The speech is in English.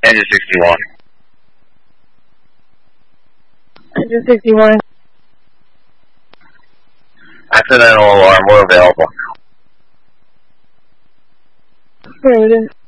Engine 61. Engine 61. Accidental alarm, we're available. Where it is?